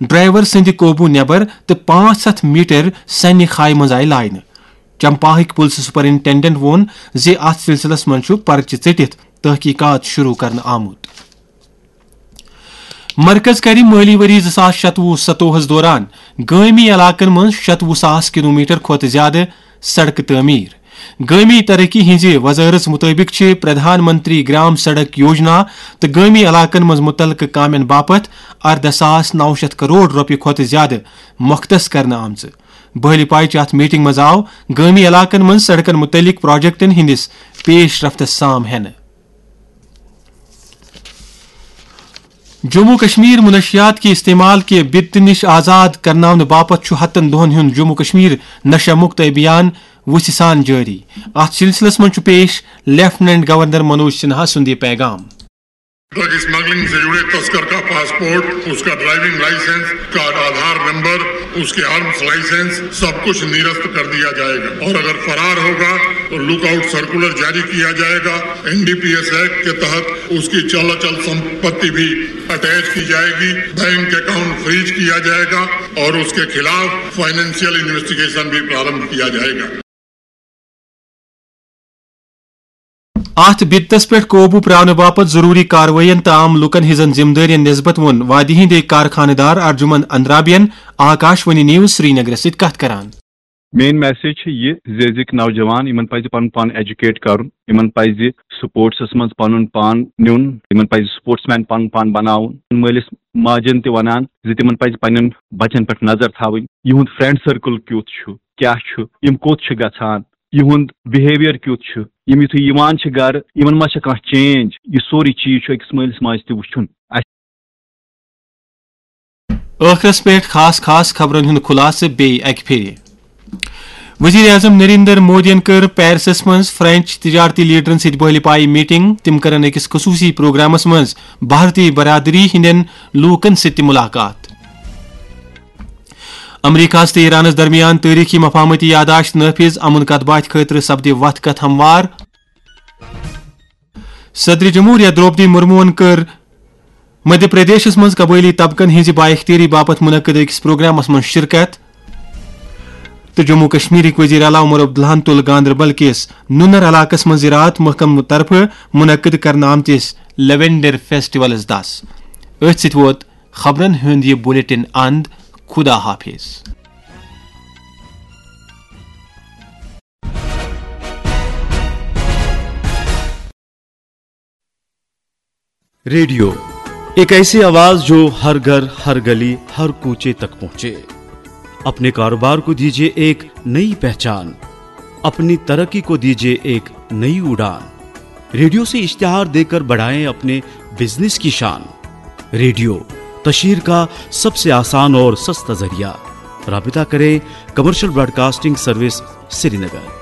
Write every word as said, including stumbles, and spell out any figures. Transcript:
Driver سند قوبو نبر تو پانچ ہتھ میٹر سنہ خائہ مز آئی لائنہ. چمپاہک پولیس سپرنٹینڈنٹ وون زِ ات سلسلس من پرچہ ژٹتھ تحقیقات شروع کرنے آمت. مرکز کر مالی وری زٕ ساس شتوُہ ستوہس دوران گامی علاقن من شتوُہ ساس کلو میٹر کھت زیادہ سڑکہ تعمیر. گامی ترقی ہز وزارت مطابق پردھان منتری گرام سڑک یوجنا تو گامی علاقن مز متعلقہ کامین باپت اردہ ساس نو شیت کروڑ روپیہ کھت زیادہ مختص کرنے آمژ. بہلی پائچ ات میٹنگ مز آو گامی علاقن من سڑکن متعلق پروجیکٹن ہندس پیش رفتس سام ہینہ. جموں کشمیر منشیات کے استعمال کے بت نش آزاد کرناؤن باپت ہتن دہن ہند جموں کشمیر نشہ مکت ابھیان وسہ سان جاری. ات سلسلس من پیش لیفٹیننٹ گورنر منوج سنہا سند یہ پیغام. ڈرگ اسمگلنگ سے جڑے تسکر کا پاسپورٹ, اس کا ڈرائیونگ لائسنس کا آدھار نمبر, اس کے آرمز لائسنس سب کچھ نیرست کر دیا جائے گا, اور اگر فرار ہوگا تو لک آؤٹ سرکولر جاری کیا جائے گا. N D P S act کے تحت اس کی چل اچل سمپتی بھی اٹیچ کی جائے گی, بینک اکاؤنٹ فریج کیا جائے گا, اور اس کے خلاف فائنینشیل انویسٹیگیشن بھی پرارمبھ کیا جائے گا. ات بتس پہ قوبو پراؤن باپت ضروری کاروائین تو عام لکن ہزن ذمہ دارین نسبت ون وادی ہند کارخانہ دار ارجمن اندرابین آکاش وانی نیوز سری نگر ست کت کران. مین میسیج یہ زیزک نوجوان ان پز پن پان ایجوکیٹ کرن, ان پز سپورٹسس من پن پان نیون, ان پز سپورٹس مین پن پان بناون, مالس ماجن تہ ونان زِ تمن پز پنن بچن پہ نظر تھاون, یہند فرینڈ سرکل کیت چھ, کیا چھ, یم کوت چھ گژھان, یہند بہیویئر کیت چھ, یم یتھے یوان چھ گھر یمن ما چھ کانٛہہ چینج. یہ سوری چیز چھ أکِس مٲلِس ماجہِ تہِ وٕچھُن. ٲخرس پٮ۪ٹھ خاص خاص خبرن ہُنٛد خُلاصہٕ بیٚیہِ اکہِ پھِرِ. وزیر اعظم نریندر مودین کٔر پیرسس منٛز فرینچ تجارتی لیڈرن سۭتۍ بہلہِ پایہِ میٹنگ. تِم کرن أکِس خصوٗصی پروگرامس منٛز بھارتی برادری ہٕنٛدٮ۪ن لوٗکن سۭتۍ تہِ مُلاقات. امریکہس تہٕ ایرانس درمیان تٲریخی مفاہمتی یاداشت نافذ, امن کتھ باتھ خٲطرٕ سپدِ وتھ کتھ ہموار. صدر جمہوریہ دروپدی مرمون کر مدھیہ پردیشس مز قبائلی طبقن ہز با اختیاری باپت منعقد أکس پروگرامس من شرکت. تو جموں کشمیرک وزیر اعلیٰ عمر عبداللہن تل گاندربل کس نُنر علاقس مز زراعت محکمہ طرف منعقد کرنے آمتس لیوینڈر فیسٹیولس دس. اتھ سۭتۍ ووت خبرن ہُنٛد یہ بلیٹن اند. خدا حافظ. ریڈیو ایک ایسی آواز جو ہر گھر, ہر گلی, ہر کوچے تک پہنچے. اپنے کاروبار کو دیجیے ایک نئی پہچان, اپنی ترقی کو دیجیے ایک نئی اڑان. ریڈیو سے اشتہار دے کر بڑھائیں اپنے بزنس کی شان. ریڈیو تشہیر کا سب سے آسان اور سستا ذریعہ. رابطہ کریں کمرشل براڈ کاسٹنگ سروس سری نگر.